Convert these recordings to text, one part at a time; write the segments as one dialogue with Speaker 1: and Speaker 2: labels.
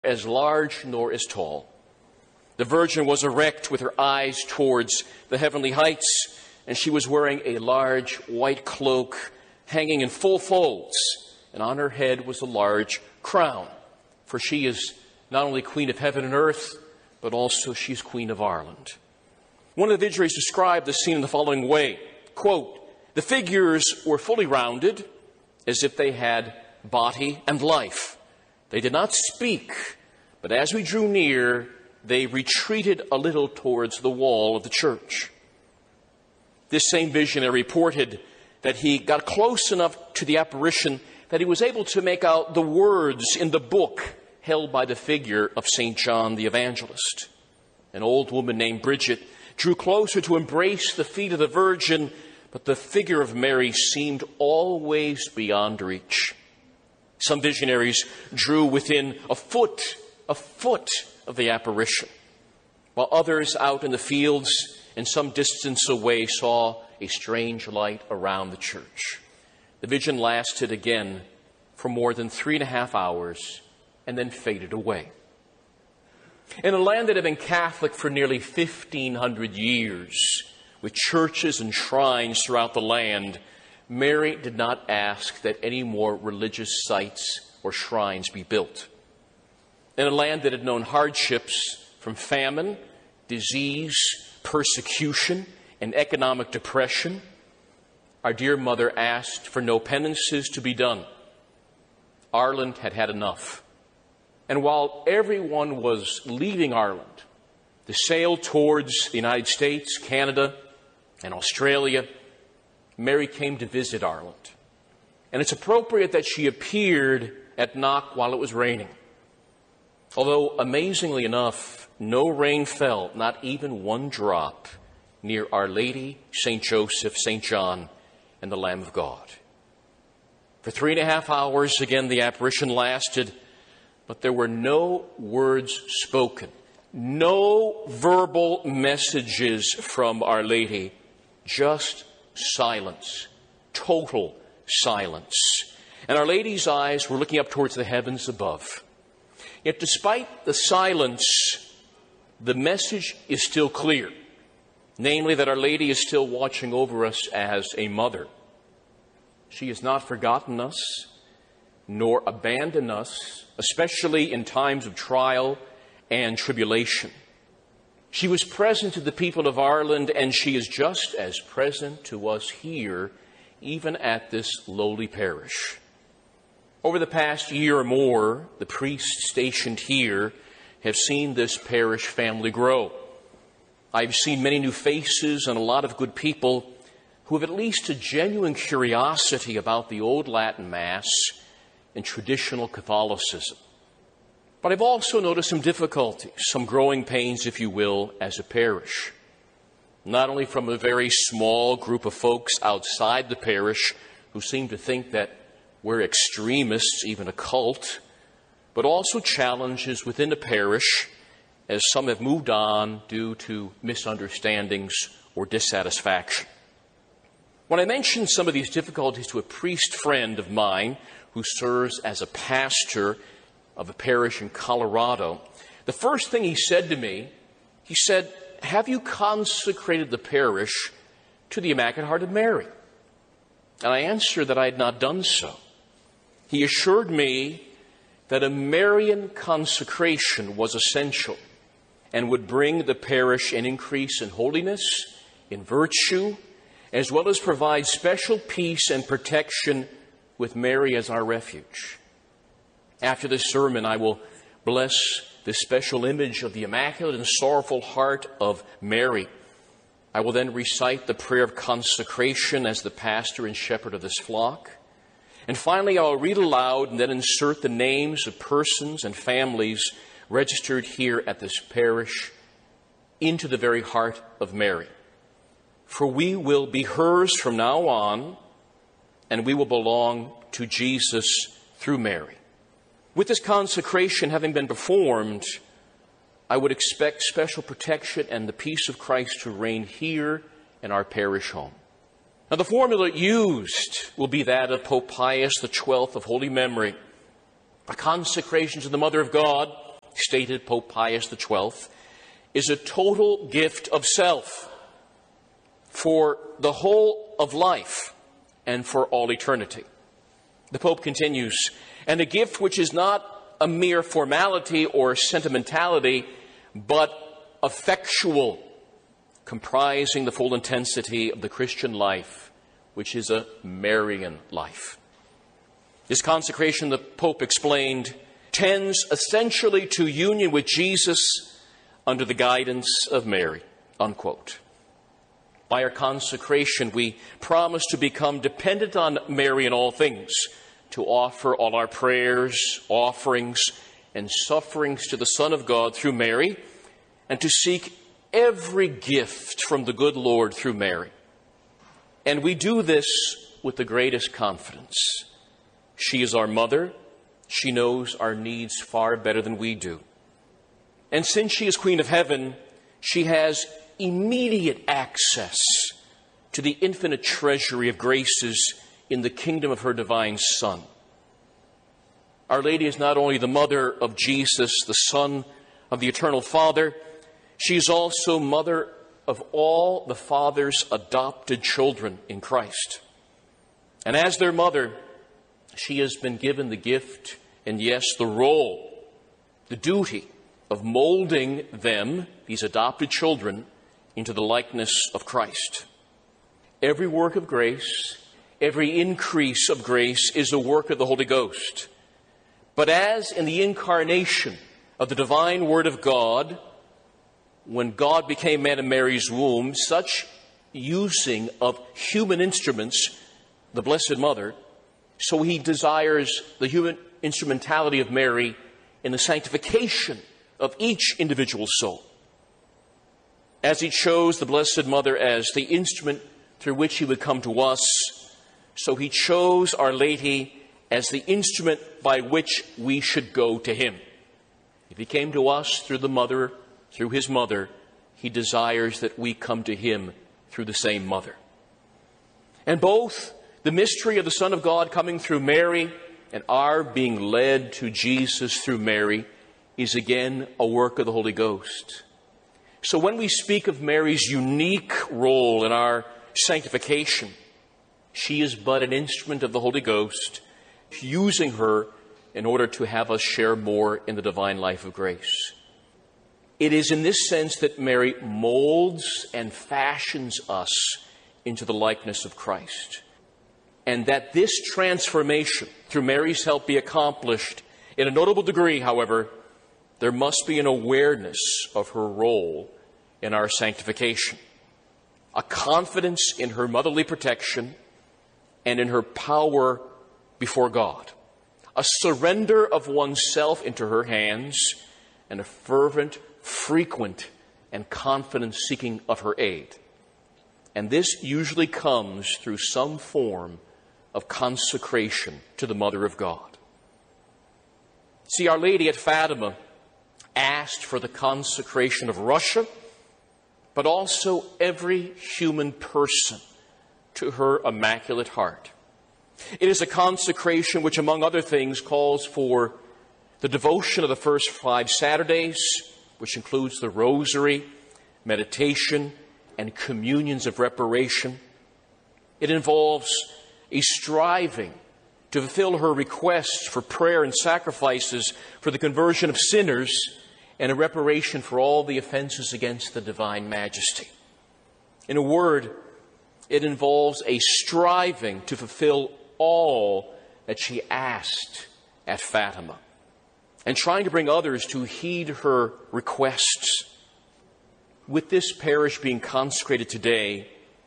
Speaker 1: as large nor as tall. The Virgin was erect with her eyes towards the heavenly heights, and she was wearing a large white cloak hanging in full folds, and on her head was a large crown, for she is not only Queen of heaven and earth, but also she's Queen of Ireland. One of the visionaries described the scene in the following way, quote, "The figures were fully rounded, as if they had body and life. They did not speak, but as we drew near, they retreated a little towards the wall of the church." This same visionary reported that he got close enough to the apparition that he was able to make out the words in the book held by the figure of St. John the Evangelist. An old woman named Bridget drew closer to embrace the feet of the Virgin, but the figure of Mary seemed always beyond reach. Some visionaries drew within a foot of the apparition, while others out in the fields and some distance away saw a strange light around the church. The vision lasted again for more than 3.5 hours and then faded away. In a land that had been Catholic for nearly 1,500 years, with churches and shrines throughout the land, Mary did not ask that any more religious sites or shrines be built. In a land that had known hardships from famine, disease, persecution, and economic depression, our dear mother asked for no penances to be done. Ireland had had enough. And while everyone was leaving Ireland to sail towards the United States, Canada, and Australia, Mary came to visit Ireland. And it's appropriate that she appeared at Knock while it was raining. Although, amazingly enough, no rain fell, not even one drop, near Our Lady, St. Joseph, St. John, and the Lamb of God. For 3.5 hours, again, the apparition lasted, but there were no words spoken, no verbal messages from Our Lady, just silence, total silence. And Our Lady's eyes were looking up towards the heavens above. Yet despite the silence, the message is still clear, namely that Our Lady is still watching over us as a mother. She has not forgotten us, nor abandoned us, especially in times of trial and tribulation. She was present to the people of Ireland, and she is just as present to us here, even at this lowly parish. Over the past year or more, the priests stationed here have seen this parish family grow. I've seen many new faces and a lot of good people who have at least a genuine curiosity about the old Latin Mass and traditional Catholicism. But I've also noticed some difficulties, some growing pains, if you will, as a parish. Not only from a very small group of folks outside the parish who seem to think that we're extremists, even a cult, but also challenges within the parish as some have moved on due to misunderstandings or dissatisfaction. When I mentioned some of these difficulties to a priest friend of mine who serves as a pastor of a parish in Colorado, the first thing he said to me, he said, "Have you consecrated the parish to the Immaculate Heart of Mary?" And I answered that I had not done so. He assured me that a Marian consecration was essential and would bring the parish an increase in holiness, in virtue, as well as provide special peace and protection with Mary as our refuge. After this sermon, I will bless the special image of the Immaculate and Sorrowful Heart of Mary. I will then recite the prayer of consecration as the pastor and shepherd of this flock. And finally, I'll read aloud and then insert the names of persons and families registered here at this parish into the very heart of Mary. For we will be hers from now on, and we will belong to Jesus through Mary. With this consecration having been performed, I would expect special protection and the peace of Christ to reign here in our parish home. Now, the formula used will be that of Pope Pius XII of holy memory, a consecration to the Mother of God, stated Pope Pius XII, is a total gift of self for the whole of life and for all eternity. The Pope continues, and a gift which is not a mere formality or sentimentality, but effectual, comprising the full intensity of the Christian life, which is a Marian life. This consecration, the Pope explained, tends essentially to union with Jesus under the guidance of Mary, unquote. By our consecration, we promise to become dependent on Mary in all things, to offer all our prayers, offerings, and sufferings to the Son of God through Mary, and to seek every gift from the good Lord through Mary. And we do this with the greatest confidence. She is our mother. She knows our needs far better than we do. And since she is Queen of Heaven, she has immediate access to the infinite treasury of graces in the kingdom of her divine Son. Our Lady is not only the mother of Jesus, the Son of the Eternal Father, she is also mother of all the Father's adopted children in Christ. And as their mother, she has been given the gift, and yes, the role, the duty of molding them, these adopted children, into the likeness of Christ. Every work of grace, every increase of grace is a work of the Holy Ghost. But as in the incarnation of the divine Word of God, when God became man in Mary's womb, such using of human instruments, the Blessed Mother, so he desires the human instrumentality of Mary in the sanctification of each individual soul. As he chose the Blessed Mother as the instrument through which he would come to us, so he chose Our Lady as the instrument by which we should go to him. If he came to us through the mother, through his mother, he desires that we come to him through the same mother. And both the mystery of the Son of God coming through Mary and our being led to Jesus through Mary is again a work of the Holy Ghost. So when we speak of Mary's unique role in our sanctification, she is but an instrument of the Holy Ghost, using her in order to have us share more in the divine life of grace. It is in this sense that Mary molds and fashions us into the likeness of Christ. And that this transformation, through Mary's help, be accomplished in a notable degree, however, there must be an awareness of her role in our sanctification, a confidence in her motherly protection and in her power before God, a surrender of oneself into her hands, and a fervent, frequent, and confident seeking of her aid. And this usually comes through some form of consecration to the Mother of God. See, Our Lady at Fatima asked for the consecration of Russia, but also every human person to her Immaculate Heart. It is a consecration which, among other things, calls for the devotion of the first 5 Saturdays, which includes the Rosary, meditation, and communions of reparation. It involves a striving to fulfill her requests for prayer and sacrifices for the conversion of sinners and a reparation for all the offenses against the divine majesty. In a word, it involves a striving to fulfill all that she asked at Fatima and trying to bring others to heed her requests. With this parish being consecrated today,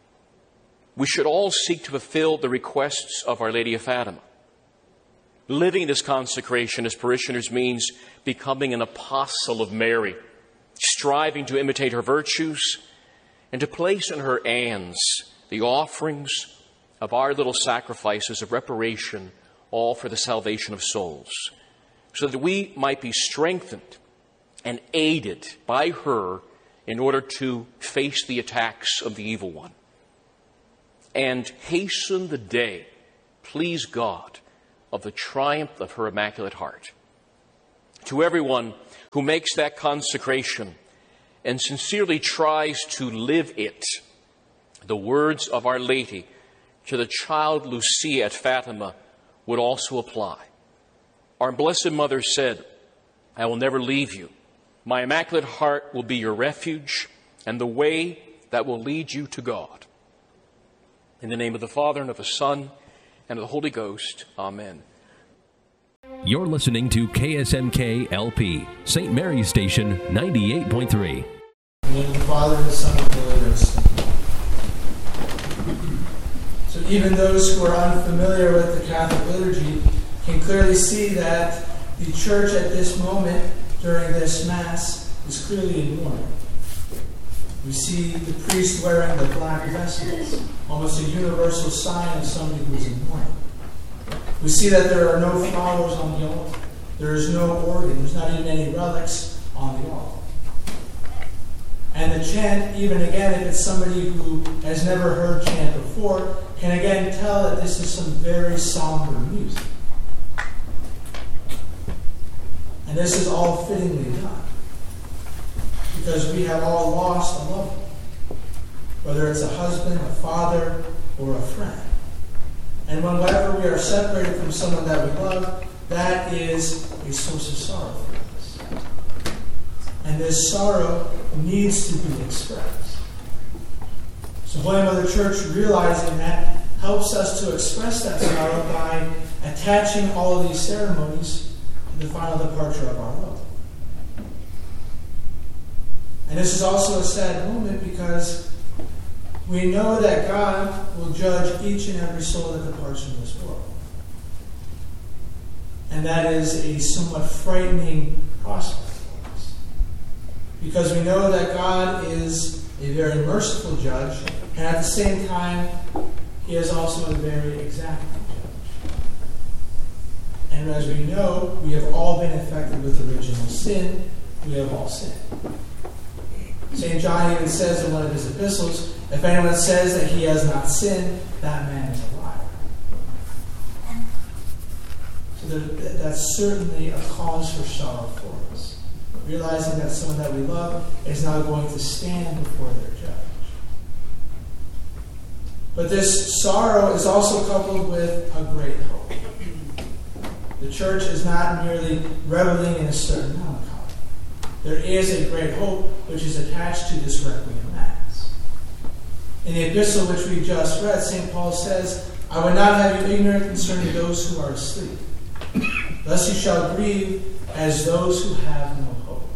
Speaker 1: we should all seek to fulfill the requests of Our Lady of Fatima. Living this consecration as parishioners means becoming an apostle of Mary, striving to imitate her virtues and to place in her hands the offerings of our little sacrifices of reparation, all for the salvation of souls, so that we might be strengthened and aided by her in order to face the attacks of the evil one and hasten the day, please God, of the triumph of her Immaculate Heart. To everyone who makes that consecration and sincerely tries to live it, the words of Our Lady to the child Lucia at Fatima would also apply. Our Blessed Mother said, "I will never leave you. My Immaculate Heart will be your refuge and the way that will lead you to God." In the name of the Father, and of the Son, and of the Holy Ghost. Amen.
Speaker 2: You're listening to KSMK LP, St. Mary's Station, 98.3.
Speaker 3: In the name of the Father, and the Son, and the Holy Ghost. So even those who are unfamiliar with the Catholic liturgy can clearly see that the Church at this moment during this Mass is clearly in mourning. We see the priest wearing the black vestments, almost a universal sign of somebody who is in mourning. We see that there are no flowers on the altar. There is no organ. There's not even any relics on the altar. And the chant, even again, if it's somebody who has never heard chant before, can again tell that this is some very somber music. And this is all fittingly done, because we have all lost a loved one, whether it's a husband, a father, or a friend. And whenever we are separated from someone that we love, that is a source of sorrow for us. And this sorrow needs to be expressed. So Holy Mother Church, realizing that, helps us to express that sorrow by attaching all of these ceremonies to the final departure of our loved one. And this is also a sad moment because we know that God will judge each and every soul that departs from this world. And that is a somewhat frightening prospect for us. Because we know that God is a very merciful judge, and at the same time, He is also a very exacting judge. And as we know, we have all been infected with original sin. We have all sinned. St. John even says in one of his epistles, if anyone says that he has not sinned, that man is a liar. So that's certainly a cause for sorrow for us. Realizing that someone that we love is now going to stand before their judge. But this sorrow is also coupled with a great hope. The Church is not merely reveling in a certain melancholy. There is a great hope which is attached to this Requiem Mass. In the epistle which we just read, St. Paul says, I would not have you ignorant concerning those who are asleep, lest you shall grieve as those who have no hope.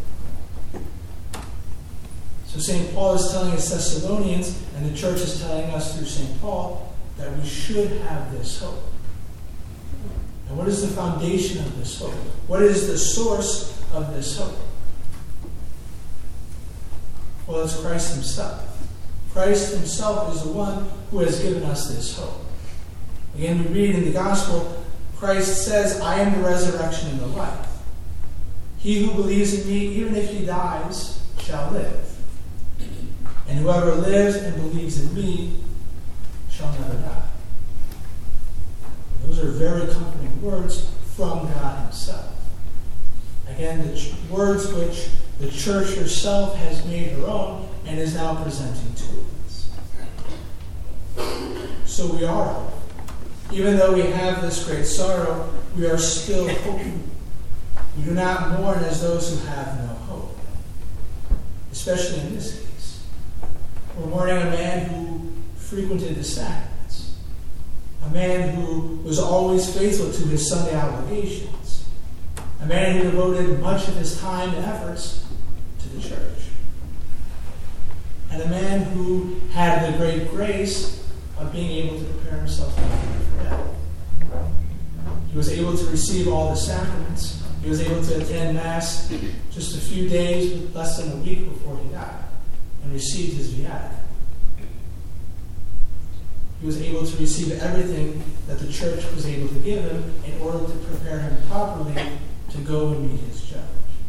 Speaker 3: So St. Paul is telling his Thessalonians, and the Church is telling us through St. Paul, that we should have this hope. And what is the foundation of this hope? What is the source of this hope? Well, it's Christ Himself. Christ Himself is the one who has given us this hope. Again, we read in the Gospel, Christ says, I am the resurrection and the life. He who believes in me, even if he dies, shall live. And whoever lives and believes in me shall never die. Those are very comforting words from God Himself. Again, the words which the Church herself has made her own and is now presenting to us. So we are hopeful. Even though we have this great sorrow, we are still hopeful. We do not mourn as those who have no hope. Especially in this case. We're mourning a man who frequented the sacraments. A man who was always faithful to his Sunday obligations. A man who devoted much of his time and efforts to the Church. And a man who had the great grace of being able to prepare himself for death. He was able to receive all the sacraments. He was able to attend Mass just a few days, less than a week before he died, and received his viaticum. He was able to receive everything that the Church was able to give him in order to prepare him properly to go and meet his judge.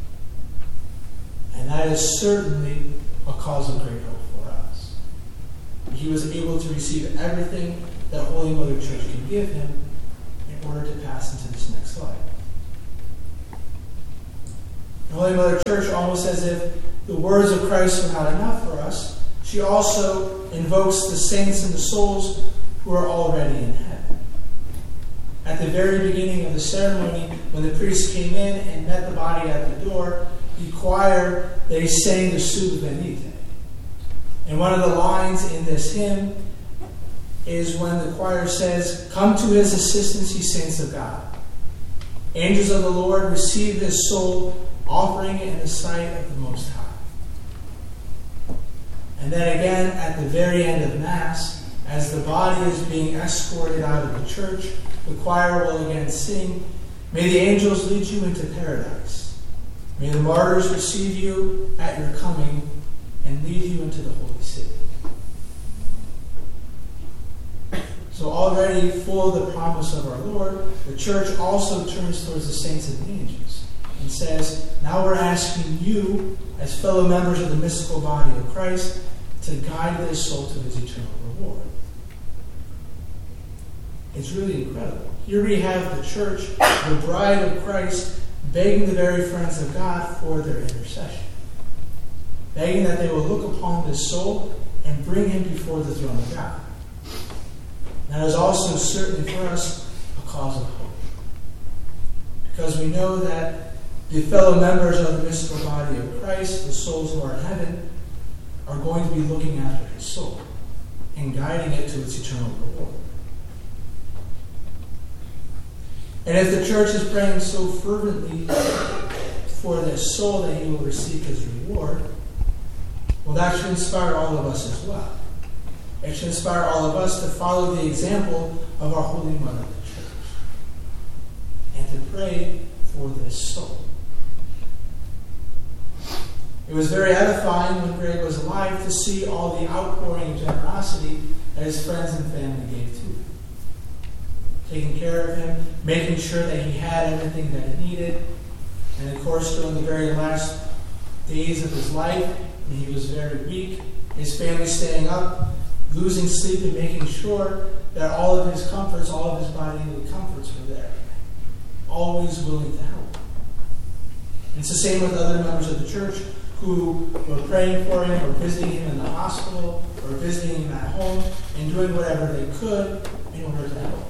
Speaker 3: And that is certainly a cause of great hope for us. He was able to receive everything that Holy Mother Church can give him in order to pass into this next life. Holy Mother Church, almost as if the words of Christ were not enough for us, she also invokes the saints and the souls who are already in heaven. At the very beginning of the ceremony, when the priest came in and met the body at the door, the choir, they sang the Sub Venite. And one of the lines in this hymn is when the choir says, "Come to his assistance, ye saints of God. Angels of the Lord, receive his soul, offering it in the sight of the Most High." And then again, at the very end of Mass, as the body is being escorted out of the church, the choir will again sing, "May the angels lead you into paradise. May the martyrs receive you at your coming and lead you into the holy city." So already full of the promise of our Lord, the church also turns towards the saints and the angels and says, now we're asking you, as fellow members of the mystical body of Christ, to guide this soul to his eternal reward. It's really incredible. Here we have the church, the bride of Christ, begging the very friends of God for their intercession. Begging that they will look upon this soul and bring him before the throne of God. That is also certainly for us a cause of hope. Because we know that the fellow members of the mystical body of Christ, the souls who are in heaven, are going to be looking after his soul and guiding it to its eternal reward. And if the church is praying so fervently for this soul that he will receive his reward, well, that should inspire all of us as well. It should inspire all of us to follow the example of our Holy Mother, the Church, and to pray for this soul. It was very edifying when Greg was alive to see all the outpouring of generosity that his friends and family gave to him. Taking care of him, making sure that he had everything that he needed. And of course, during the very last days of his life, when he was very weak, his family staying up, losing sleep, and making sure that all of his comforts, all of his bodily comforts were there. Always willing to help. And it's the same with other members of the church who were praying for him, or visiting him in the hospital, or visiting him at home, and doing whatever they could in order to help.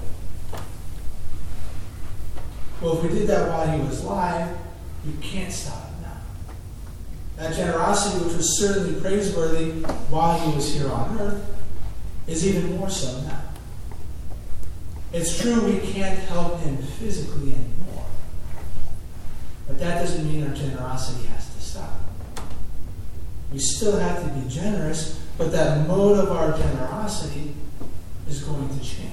Speaker 3: Well, if we did that while he was alive, we can't stop him now. That generosity, which was certainly praiseworthy while he was here on earth, is even more so now. It's true we can't help him physically anymore, but that doesn't mean our generosity has to stop. We still have to be generous, but that mode of our generosity is going to change.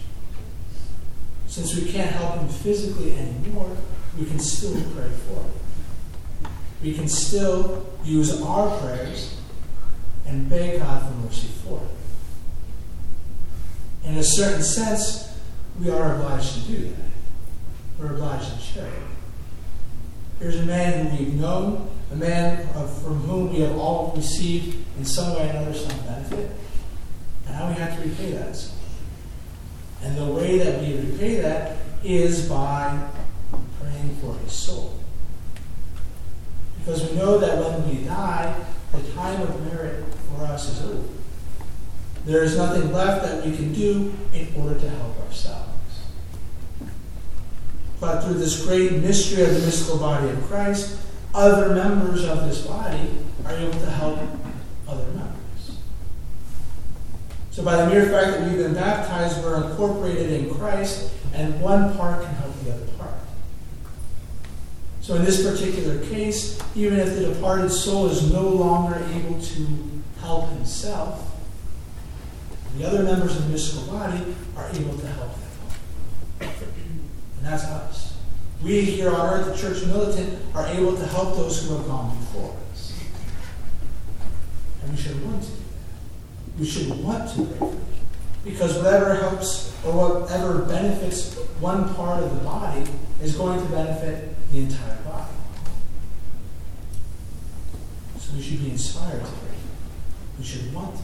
Speaker 3: Since we can't help him physically anymore, we can still pray for him. We can still use our prayers and beg God for mercy for him. In a certain sense, we are obliged to do that. We're obliged to share it. Here's a man who we've known, a man from whom we have all received in some way or another some benefit, and now we have to repay that some. And the way that we repay that is by praying for his soul. Because we know that when we die, the time of merit for us is over. There is nothing left that we can do in order to help ourselves. But through this great mystery of the mystical body of Christ, other members of this body are able to help other members. So by the mere fact that we've been baptized, we're incorporated in Christ, and one part can help the other part. So in this particular case, even if the departed soul is no longer able to help himself, the other members of the mystical body are able to help them. And that's us. We here on earth, the Church Militant, are able to help those who have gone before us. And we should want to do that. We should want to pray for them. Because whatever helps or whatever benefits one part of the body is going to benefit the entire body. So we should be inspired to pray. We should want to.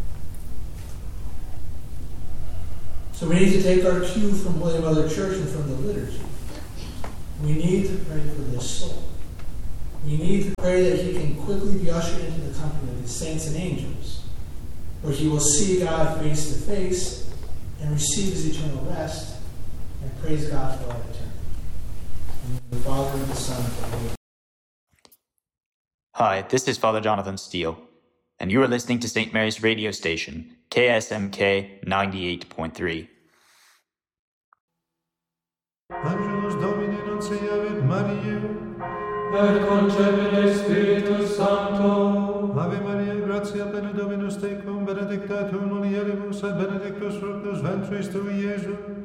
Speaker 3: So we need to take our cue from Holy Mother Church and from the liturgy. We need to pray for this soul. You need to pray that he can quickly be ushered into the company of the saints and angels, where he will see God face to face and receive his eternal rest and praise God for all eternity. In the name of the Father, and the Son, and the Holy Spirit.
Speaker 4: Hi, this is Father Jonathan Steele, and you are listening to St. Mary's radio station, KSMK 98.3.
Speaker 5: Angelus Domini nunciavit Mariae,
Speaker 6: et concepit Spiritus Sancto.
Speaker 5: Ave Maria, gratia plena Dominus tecum, benedicta tu in mulieribus, et benedictus fructus ventris tui, Iesus.